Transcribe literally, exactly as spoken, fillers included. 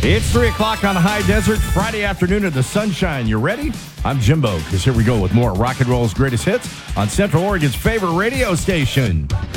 It's three o'clock on the high desert, Friday afternoon of the sunshine. You ready? I'm Jimbo, because here we go with more rock and roll's greatest hits on Central Oregon's favorite radio station.